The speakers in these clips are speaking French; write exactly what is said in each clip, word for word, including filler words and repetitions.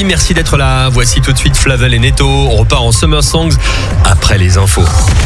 Mardi, merci d'être là. Voici tout de suite Flavel et Neto. On repart en Summer Songs après les infos.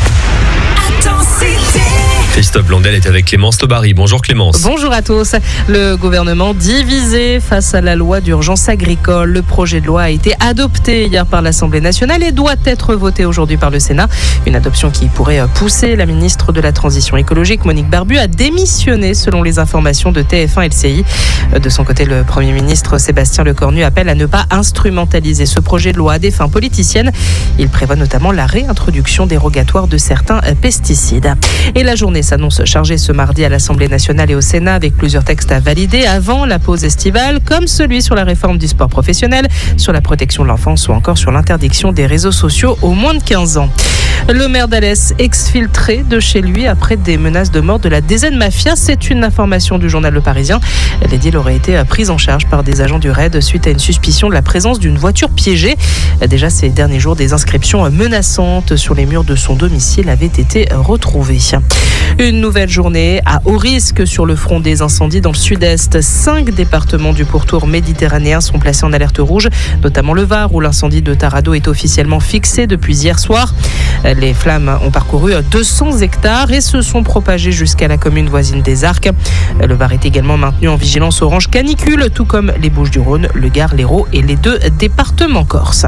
Attends, c'était... Christophe Blondel est avec Clémence Tobary. Bonjour Clémence. Bonjour à tous. Le gouvernement divisé face à la loi d'urgence agricole. Le projet de loi a été adopté hier par l'Assemblée nationale et doit être voté aujourd'hui par le Sénat. Une adoption qui pourrait pousser la ministre de la Transition écologique, Monique Barbu, à démissionner selon les informations de T F un L C I. De son côté, le Premier ministre Sébastien Lecornu appelle à ne pas instrumentaliser ce projet de loi à des fins politiciennes. Il prévoit notamment la réintroduction dérogatoire de certains pesticides. Et la journée s'annonce chargée ce mardi à l'Assemblée nationale et au Sénat avec plusieurs textes à valider avant la pause estivale, comme celui sur la réforme du sport professionnel, sur la protection de l'enfance ou encore sur l'interdiction des réseaux sociaux aux moins de quinze ans. Le maire d'Alès exfiltré de chez lui après des menaces de mort de la D Z Mafia. C'est une information du journal Le Parisien. L'édile aurait été prise en charge par des agents du raid suite à une suspicion de la présence d'une voiture piégée. Déjà ces derniers jours, des inscriptions menaçantes sur les murs de son domicile avaient été retrouvées. Une nouvelle journée à haut risque sur le front des incendies dans le sud-est. Cinq départements du pourtour méditerranéen sont placés en alerte rouge, notamment le Var où l'incendie de Tarado est officiellement fixé depuis hier soir. Les flammes ont parcouru deux cents hectares et se sont propagées jusqu'à la commune voisine des Arcs. Le Var est également maintenu en vigilance orange canicule, tout comme les Bouches-du-Rhône, le Gard, l'Hérault et les deux départements corses.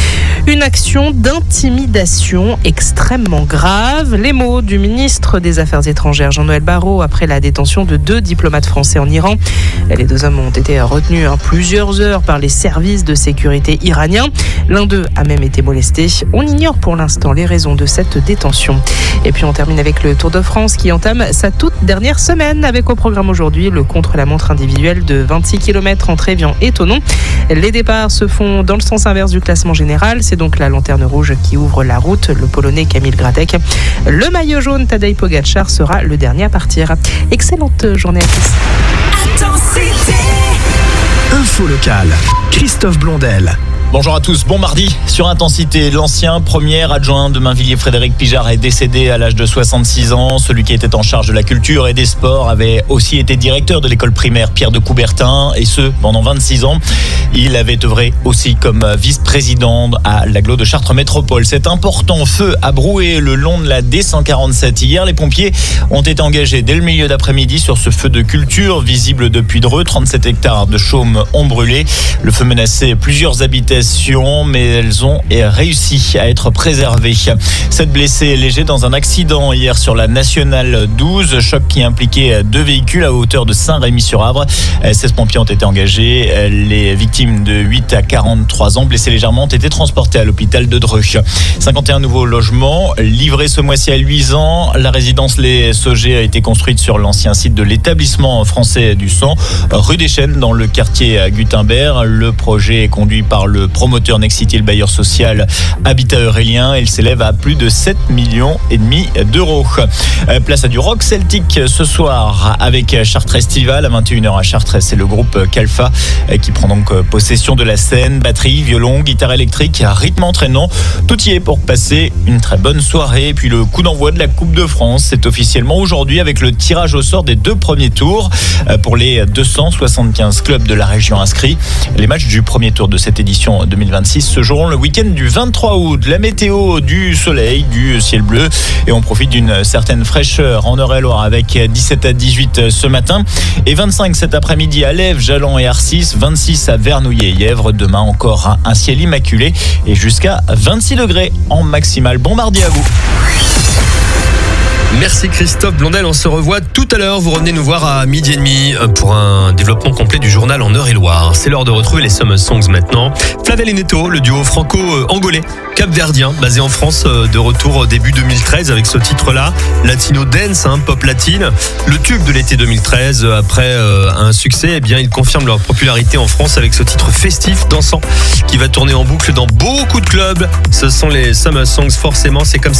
Une action d'intimidation extrêmement grave. Les mots du ministre des Affaires étrangères, Jean-Noël Barrot, après la détention de deux diplomates français en Iran. Les deux hommes ont été retenus hein, plusieurs heures par les services de sécurité iraniens. L'un d'eux a même été molesté. On ignore pour l'instant les raisons de cette détention. Et puis on termine avec le Tour de France qui entame sa toute dernière semaine avec au programme aujourd'hui le contre-la-montre individuel de vingt-six kilomètres entre Évian et Thonon. Les départs se font dans le sens inverse du classement général. C'est donc la lanterne rouge qui ouvre la route, le Polonais Kamil Gratek. Le maillot jaune Tadej Pogacar sera le dernier à partir. Excellente journée à tous. Attends, c'était... Info locale, Christophe Blondel. Bonjour à tous, bon mardi. Sur Intensité, l'ancien premier adjoint de Mainvilliers, Frédéric Pijard, est décédé à l'âge de soixante-six ans. Celui qui était en charge de la culture et des sports avait aussi été directeur de l'école primaire Pierre de Coubertin, et ce, pendant vingt-six ans. Il avait œuvré aussi comme vice-président à l'agglo de Chartres Métropole. Cet important feu a broué le long de la D cent quarante-sept. Hier, les pompiers ont été engagés dès le milieu d'après-midi sur ce feu de culture, visible depuis Dreux. trente-sept hectares de chaumes ont brûlé. Le feu menaçait plusieurs habitations, mais elles ont réussi à être préservées. Sept blessés légers dans un accident hier sur la nationale douze, choc qui impliquait deux véhicules à hauteur de Saint-Rémy-sur-Avre. seize pompiers ont été engagés. Les victimes de huit à quarante-trois ans, blessés légèrement, ont été transportés à l'hôpital de Dreux. cinquante et un nouveaux logements livrés ce mois-ci à Luisan. La résidence Les Saugers a été construite sur l'ancien site de l'établissement français du sang, rue des Chênes, dans le quartier Gutenberg. Le projet est conduit par le promoteur Nexity, le bailleur social Habitat Eurélien. Il s'élève à plus de sept millions et demi d'euros. Place à du rock celtique ce soir avec Chartres Estival à vingt et une heures à Chartres. C'est le groupe Calfa qui prend donc possession de la scène. Batterie, violon, guitare électrique, rythme entraînant. Tout y est pour passer une très bonne soirée. Et puis le coup d'envoi de la Coupe de France, c'est officiellement aujourd'hui avec le tirage au sort des deux premiers tours pour les deux cent soixante-quinze clubs de la région inscrits. Les matchs du premier tour de cette édition deux mille vingt-six se joueront le week-end du vingt-trois août. La météo, du soleil, du ciel bleu, et on profite d'une certaine fraîcheur en Eure-et-Loire avec dix-sept à dix-huit ce matin et vingt-cinq cet après-midi à Lèves, Jallan et Arcis, vingt-six à Vernouillet et Yèvre. Demain encore un ciel immaculé et jusqu'à vingt-six degrés en maximal. Bon mardi à vous. Merci Christophe Blondel, on se revoit tout à l'heure. Vous revenez nous voir à midi et demi pour un développement complet du journal en Eure-et-Loire. C'est l'heure de retrouver les Summer Songs maintenant. Flavel et Neto, le duo franco-angolais, cap-verdien, basé en France, de retour début deux mille treize avec ce titre-là, Latino Dance, hein, pop latine. Le tube de l'été deux mille treize, après euh, un succès, eh bien, ils confirment leur popularité en France avec ce titre festif, dansant, qui va tourner en boucle dans beaucoup de clubs. Ce sont les Summer Songs, forcément, c'est comme ça.